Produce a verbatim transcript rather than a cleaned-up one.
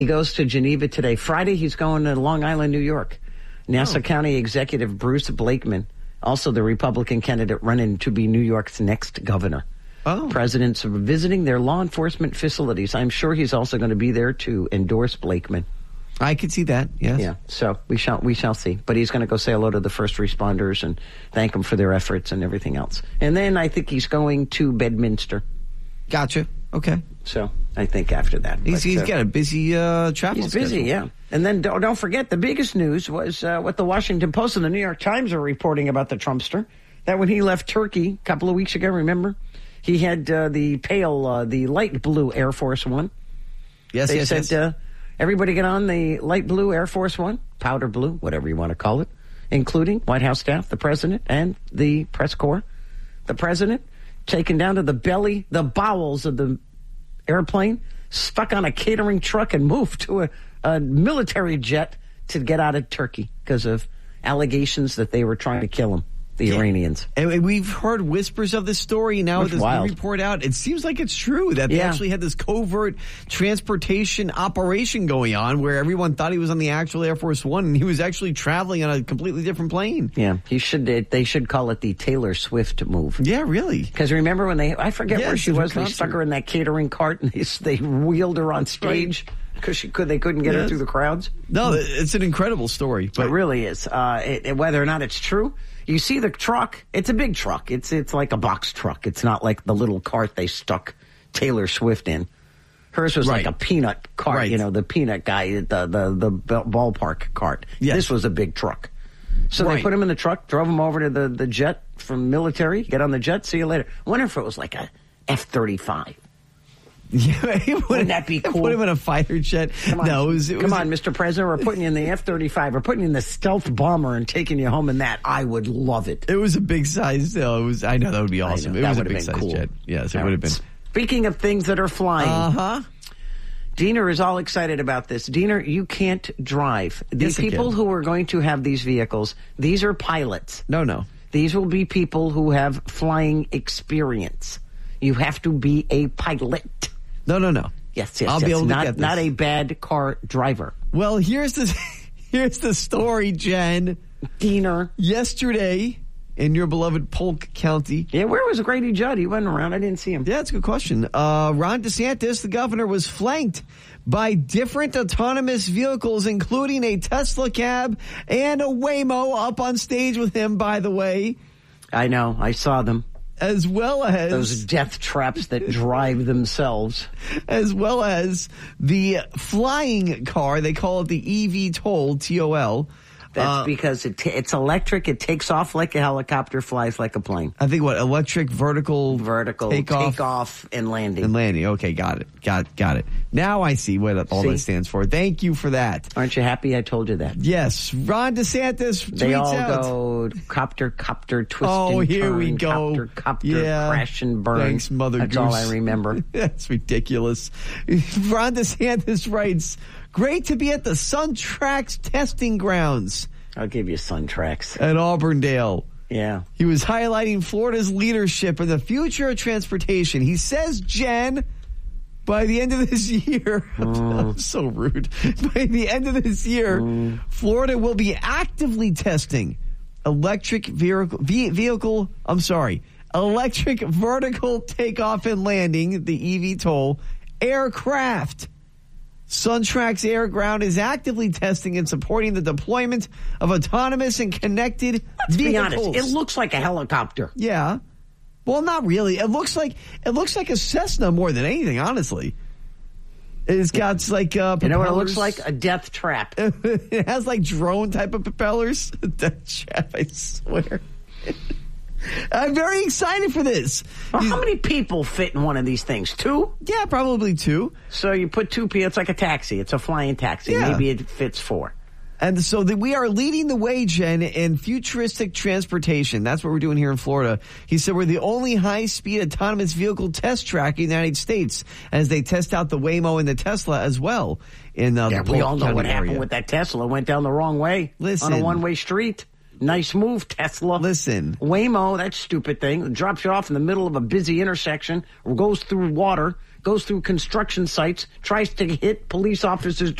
He goes to Geneva today. Friday, he's going to Long Island, New York. Nassau oh. County Executive Bruce Blakeman, also the Republican candidate running to be New York's next governor. Oh. Presidents are visiting their law enforcement facilities. I'm sure he's also going to be there to endorse Blakeman. I could see that, yes. Yeah, so we shall we shall see. But he's going to go say hello to the first responders and thank them for their efforts and everything else. And then I think he's going to Bedminster. Gotcha. Okay. So I think after that. He's, but, he's uh, got a busy uh, travel He's busy, schedule. yeah. And then don't, don't forget, the biggest news was uh, what the Washington Post and the New York Times are reporting about the Trumpster. That when he left Turkey a couple of weeks ago, remember? He had uh, the pale, uh, the light blue Air Force One. Yes, they yes, said, yes. Uh, everybody get on the light blue Air Force One, powder blue, whatever you want to call it, including White House staff, the president, and the press corps. The president taken down to the belly, the bowels of the airplane, stuck on a catering truck and moved to a, a military jet to get out of Turkey because of allegations that they were trying to kill him. The yeah. Iranians. And we've heard whispers of this story. Now with this wild. new report out, it seems like it's true that they yeah. actually had this covert transportation operation going on where everyone thought he was on the actual Air Force One and he was actually traveling on a completely different plane. Yeah, he should. They should call it the Taylor Swift move. Yeah, really. Because remember when they, I forget yes, where she was, the they stuck her in that catering cart and they, they wheeled her on stage. Right. Because she could, they couldn't get yes. her through the crowds. No, it's an incredible story. But it really is. Uh, it, it, whether or not it's true, you see the truck. It's a big truck. It's it's like a box truck. It's not like the little cart they stuck Taylor Swift in. Hers was right. like a peanut cart. Right. You know, the peanut guy, the the the ballpark cart. Yes. This was a big truck. So right. they put him in the truck, drove him over to the the jet from military. Get on the jet. See you later. I wonder if it was like a F thirty-five. Yeah, wouldn't that be cool? Put him in a fighter jet. Come on, no, it was, it come was, on, Mister President. We're putting you in the F thirty-five. We're putting you in the stealth bomber and taking you home in that. I would love it. It was a big size. No, it was. I know that would be awesome. It that was a would big have been size cool. jet. Yes, it All would have right. been. Speaking of things that are flying, uh huh. Diener is all excited about this. Diener, you can't drive. The yes, people who are going to have these vehicles, these are pilots. No, no. These will be people who have flying experience. You have to be a pilot. No, no, no. Yes, yes, I'll yes. be able to not, get this. Not a bad car driver. Well, here's the here's the story, Jen. Diener. Yesterday, in your beloved Polk County. Yeah, where was Grady Judd? He wasn't around. I didn't see him. Yeah, that's a good question. Uh, Ron DeSantis, the governor, was flanked by different autonomous vehicles, including a Tesla cab and a Waymo up on stage with him, by the way. I know. I saw them. As well as those death traps that drive themselves. As well as the flying car. They call it the E V TOL, T O L. That's uh, because it t- it's electric. It takes off like a helicopter, flies like a plane. I think what electric vertical vertical takeoff, takeoff and landing and landing. Okay, got it, got got it. Now I see what all see? that stands for. Thank you for that. Aren't you happy I told you that? Yes, Ron DeSantis tweets they all out. go copter, copter, twist oh, and here turn, we go. Copter, copter, yeah. crash and burn. Thanks, Mother That's Goose. all I remember. That's ridiculous. Ron DeSantis writes, "Great to be at the SunTrax testing grounds." I'll give you Sun Tracks. At Auburndale. Yeah. He was highlighting Florida's leadership in the future of transportation. He says, Jen, by the end of this year, mm. I'm so rude. By the end of this year, mm. Florida will be actively testing electric vehicle, vehicle, I'm sorry, electric vertical takeoff and landing, the E V TOL, aircraft. SunTrax Air Ground is actively testing and supporting the deployment of autonomous and connected Let's vehicles. Be honest, it looks like a helicopter. Yeah. Well, not really. It looks like it looks like a Cessna more than anything, honestly. It's got like uh, propellers. You know what it looks like? A death trap. It has like drone type of propellers. Death trap, I swear. I'm very excited for this. Well, how many people fit in one of these things? Two? Yeah, probably two. So you put two people, it's like a taxi. It's a flying taxi. Yeah. Maybe it fits four. And so the, we are leading the way, Jen, in futuristic transportation. That's what we're doing here in Florida. He said we're the only high-speed autonomous vehicle test track in the United States as they test out the Waymo and the Tesla as well. In uh, yeah, the we all know County what area. happened with that Tesla. It went down the wrong way Listen. on a one-way street. Nice move, Tesla. Listen. Waymo, that stupid thing, drops you off in the middle of a busy intersection, or goes through water, goes through construction sites, tries to hit police officers